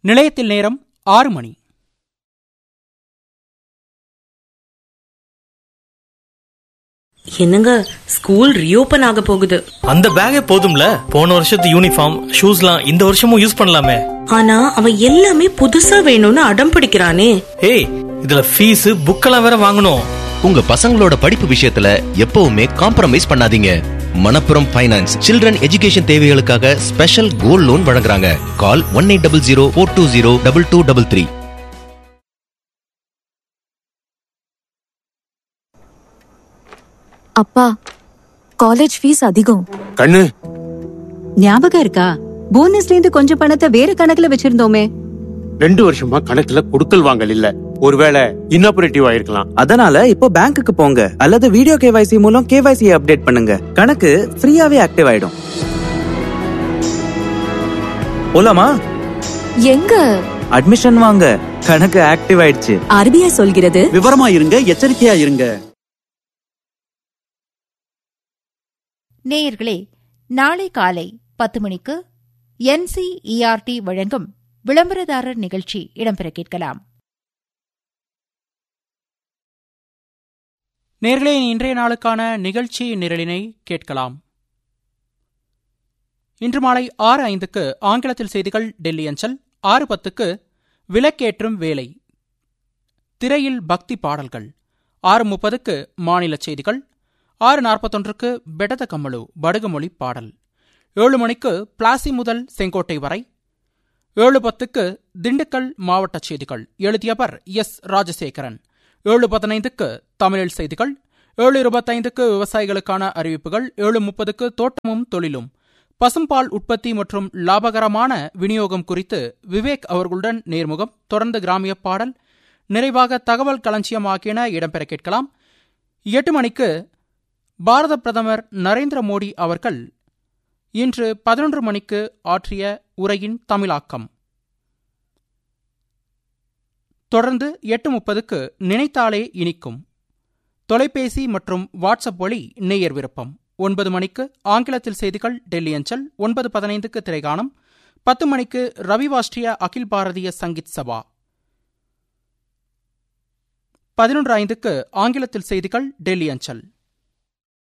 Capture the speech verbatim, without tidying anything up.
நிலையத்தில் நேரம் ஆறு மணி. என்னங்க, ஸ்கூல் ரீஓபன் ஆக போகுது. அந்த பேக்கே போதும்ல, போன வருஷத்து யூனிஃபார்ம் ஷூஸ்லாம் இந்த வருஷமும் யூஸ் பண்ணலாமே. ஆனா அவன் எல்லாமே புதுசா வேணும்னு அடம் பிடிக்கிறானே. ஏய், இதுல ஃபீஸ் புக்கெல்லாம் வேற வாங்கணும். உங்க பசங்களோட படிப்பு விஷயத்துல எப்பவுமே காம்ப்ரமைஸ் பண்ணாதீங்க. மணப்புரம் ஃபைனான்ஸ் சில்ட்ரன் எஜுகேஷன் தேவைகளுக்காக ஸ்பெஷல் கோல்ட் லோன் வழங்குறாங்க. கால் one eight double zero four two zero double two double three. அப்பா, காலேஜ் ஃபீஸ் அதிகம். கண்ணு, ஞாபகம் இருக்கா? போனஸ்ல இருந்து கொஞ்சம் பணத்தை வேற கணக்குல வச்சிருந்தோமே. ரெண்டு வருஷமா கணக்குல கொடுக்கல் வாங்கல் இல்ல. ஒருவேளை இன்னாபரேட்டிவ் ஆயிருக்கலாம். அதனால இப்போ பேங்க்குக்கு போங்க அல்லது வீடியோ கேவைசி மூலம் கேவைசி அப்டேட் பண்ணுங்க. கணக்கு ஃப்ரீயாவே ஆக்டிவ் ஆயிடும். போலாமா? எங்க? அட்மிஷன் வாங்க, கணக்கு ஆக்டிவ் ஆயிடுச்சு. ஆர்பிஐ சொல்கிறது விவரமா இருங்க, எச்சரிக்கையா இருங்க. நேயர்களே, நாளை காலை பத்து மணிக்கு என்சிஇஆர்டி வழங்கும் விளம்பரதாரர் நிகழ்ச்சி இடம்பெற கேட்கலாம். நேயர்களே, இன்றைய நாளுக்கான நிகழ்ச்சி நிரலினை கேட்கலாம். இன்று மாலை ஆறு ஐந்துக்கு ஆங்கிலத்தில் செய்திகள் டெல்லி அஞ்சல். ஆறு பத்துக்கு விளக்கேற்றும் வேலை, திரையில் பக்தி பாடல்கள். ஆறு முப்பதுக்கு மாநில செய்திகள். ஆறு நாற்பத்தொன்றுக்கு பெடத கம்மலு படுகுமொழி பாடல். ஏழு மணிக்கு பிளாசி முதல் செங்கோட்டை வரை. ஏழு பத்துக்கு திண்டுக்கல் மாவட்ட செய்திகள், எழுதியவர் எஸ் ராஜசேகரன். ஏழு பதினைந்துக்கு தமிழில் செய்திகள். ஏழு இருபத்தைந்துக்கு விவசாயிகளுக்கான அறிவிப்புகள். ஏழு முப்பதுக்கு தோட்டமும் தொழிலும், பசும்பால் உற்பத்தி மற்றும் லாபகரமான விநியோகம் குறித்து விவேக் அவர்களுடன் நேர்முகம். தொடர்ந்து கிராமிய பாடல், நிறைவாக தகவல் களஞ்சியம் ஆகியன இடம்பெற கேட்கலாம். எட்டு மணிக்கு பாரத பிரதமர் நரேந்திர மோடி அவர்கள் இன்று பதினொன்று மணிக்கு ஆற்றிய உரையின் தமிழாக்கம். தொடர்ந்து எட்டு முப்பதுக்கு நினைத்தாலே இனிக்கும், தொலைபேசி மற்றும் வாட்ஸ்அப் வழி நேயர் விருப்பம். ஒன்பது மணிக்கு ஆங்கிலத்தில் செய்திகள் டெல்லி அஞ்சல். ஒன்பது பதினைந்துக்கு திரைகாணம். பத்து மணிக்கு ரவிவாஸ்ட்ரிய அகில் பாரதிய சங்கீத் சபா. பதினொன்று ஐந்துக்கு ஆங்கிலத்தில் செய்திகள் டெல்லி அஞ்சல்.